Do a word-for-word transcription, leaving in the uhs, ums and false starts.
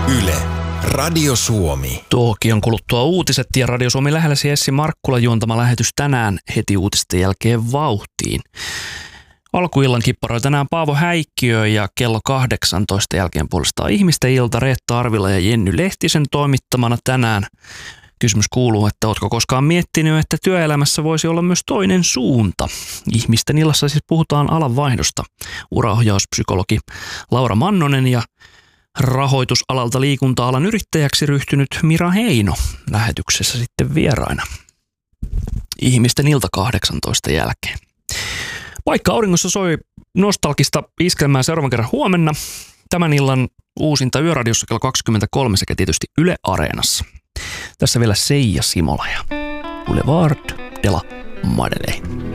Yle, Radio Suomi. Tuokion kuluttua uutiset ja Radio Suomi lähelläsi Essi Markkula juontama lähetys tänään heti uutisten jälkeen vauhtiin. Alkuillan kipparoi tänään Paavo Häikkiö ja kello kahdeksantoista jälkeen puolestaan Ihmisten ilta Reetta Arvila ja Jenny Lehtisen toimittamana tänään. Kysymys kuuluu, että ootko koskaan miettinyt, että työelämässä voisi olla myös toinen suunta? Ihmisten illassa siis puhutaan alanvaihdosta. Uraohjauspsykologi Laura Mannonen ja rahoitusalalta liikunta-alan yrittäjäksi ryhtynyt Mira Heino lähetyksessä sitten vieraina. Ihmisten ilta kahdeksantoista jälkeen. Vaikka auringossa soi nostalgista iskelmää seuraavan kerran huomenna. Tämän illan uusinta Yöradiossa kello kaksikymmentäkolme sekä tietysti Yle Areenassa. Tässä vielä Seija Simola ja Boulevard de la Madeleine.